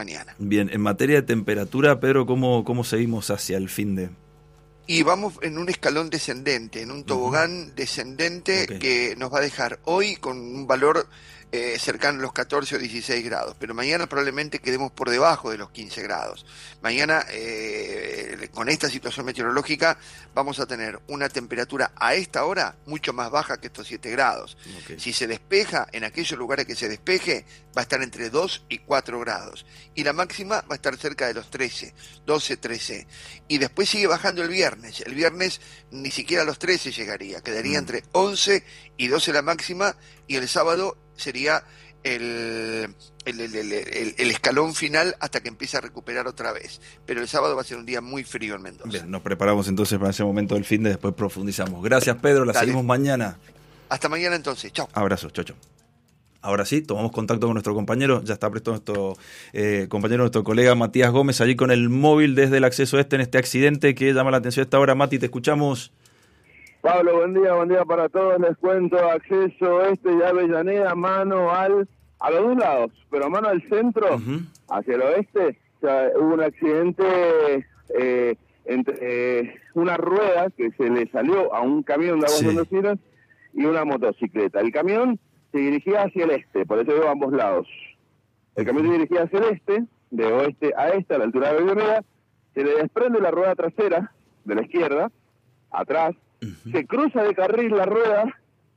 mañana. Bien, en materia de temperatura, Pedro, ¿cómo seguimos hacia el fin de...? Y vamos en un escalón descendente, en un tobogán descendente, Okay, que nos va a dejar hoy con un valor cercano a los 14 o 16 grados, pero mañana probablemente quedemos por debajo de los 15 grados. Mañana, con esta situación meteorológica, vamos a tener una temperatura a esta hora mucho más baja que estos 7 grados. Okay. Si se despeja, en aquellos lugares que se despeje, va a estar entre 2 y 4 grados. Y la máxima va a estar cerca de los 13, 12, 13. Y después sigue bajando el viernes. El viernes ni siquiera a los 13 llegaría, quedaría entre 11 y 12 la máxima, y el sábado sería el escalón final hasta que empiece a recuperar otra vez. Pero el sábado va a ser un día muy frío en Mendoza. Bien, nos preparamos entonces para ese momento del fin de, después profundizamos. Gracias, Pedro, la Dale. seguimos mañana. Hasta mañana entonces, chao. Abrazos, chau. Ahora sí, tomamos contacto con nuestro compañero, ya está presto nuestro compañero, nuestro colega Matías Gómez, allí con el móvil desde el acceso este en este accidente que llama la atención a esta hora. Mati, te escuchamos. Pablo, buen día para todos. Les cuento, acceso este de Avellaneda, mano a los dos lados, pero a mano al centro, hacia el oeste, o sea, hubo un accidente entre una rueda que se le salió a un camión de aguas mendocinas y una motocicleta. El camión se dirigía hacia el este, por eso digo ambos lados. El camión se dirigía hacia el este, de oeste a este, a la altura de Avellaneda, se le desprende la rueda trasera de la izquierda, atrás, se cruza de carril la rueda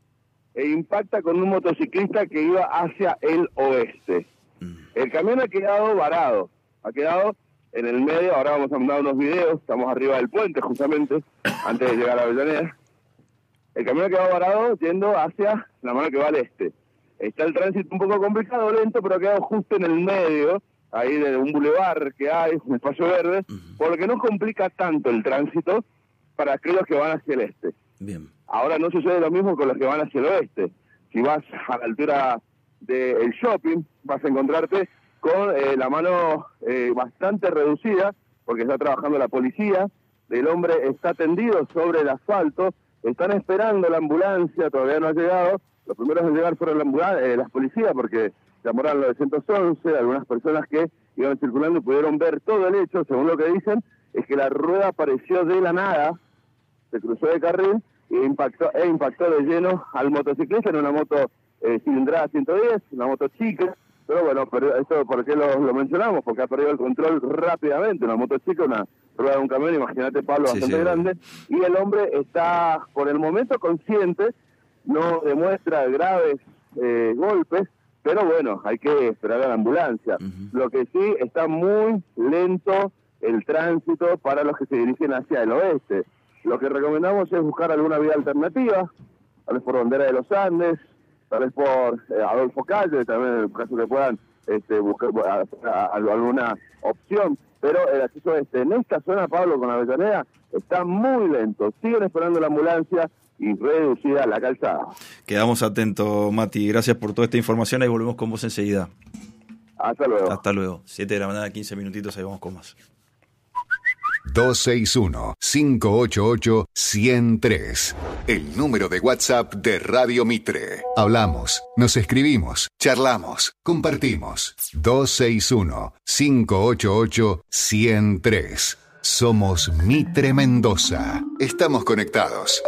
e impacta con un motociclista que iba hacia el oeste. El camión ha quedado varado, ha quedado en el medio. Ahora vamos a mandar unos videos, estamos arriba del puente justamente, antes de llegar a Avellaneda. El camión ha quedado varado yendo hacia la mano que va al este. Está el tránsito un poco complicado, lento, pero ha quedado justo en el medio, ahí de un bulevar que hay, un espacio verde, por lo que no complica tanto el tránsito para aquellos que van hacia el este. Bien. Ahora no sucede lo mismo con los que van hacia el oeste. Si vas a la altura del shopping, vas a encontrarte con la mano bastante reducida, porque está trabajando la policía. El hombre está tendido sobre el asfalto, están esperando la ambulancia, todavía no ha llegado. Los primeros en llegar fueron las policías, porque llamaron al 911, algunas personas que iban circulando y pudieron ver todo el hecho. Según lo que dicen, es que la rueda apareció de la nada, se cruzó de carril e impactó de lleno al motociclista en una moto cilindrada 110, una moto chica. Pero bueno, esto ¿por qué lo mencionamos? Porque ha perdido el control rápidamente, una moto chica, una rueda de un camión, imagínate, Pablo, bastante grande, y el hombre está por el momento consciente, no demuestra graves golpes, pero bueno, hay que esperar a la ambulancia. Lo que sí, está muy lento el tránsito para los que se dirigen hacia el oeste. Lo que recomendamos es buscar alguna vía alternativa, tal vez por Bandera de los Andes, tal vez por Adolfo Calle, también en el caso que puedan buscar alguna opción. Pero el acceso en esta zona, Pablo, con Avellaneda, está muy lento. Siguen esperando la ambulancia y reducida la calzada. Quedamos atentos, Mati. Gracias por toda esta información. Ahí volvemos con vos enseguida. Hasta luego. Hasta luego. 7 de la mañana, 15 minutitos. Ahí vamos con más. 261-588-103. El número de WhatsApp de Radio Mitre. Hablamos, nos escribimos, charlamos, compartimos. 261-588-103. Somos Mitre Mendoza. Estamos conectados.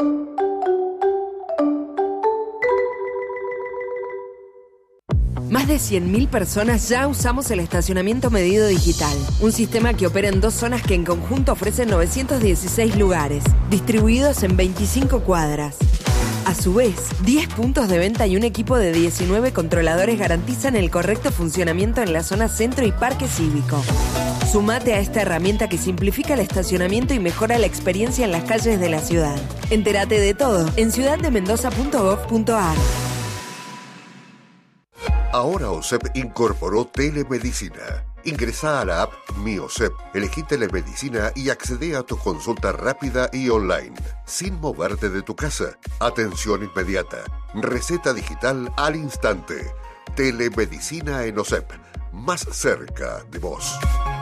Más de 100.000 personas ya usamos el estacionamiento medido digital, un sistema que opera en 2 zonas que en conjunto ofrecen 916 lugares, distribuidos en 25 cuadras. A su vez, 10 puntos de venta y un equipo de 19 controladores garantizan el correcto funcionamiento en la zona centro y parque cívico. Sumate a esta herramienta que simplifica el estacionamiento y mejora la experiencia en las calles de la ciudad. Entérate de todo en ciudaddemendoza.gov.ar. Ahora OSEP incorporó telemedicina. Ingresá a la app Mi OSEP, elegí telemedicina y accede a tu consulta rápida y online, sin moverte de tu casa. Atención inmediata, receta digital al instante. Telemedicina en OSEP, más cerca de vos.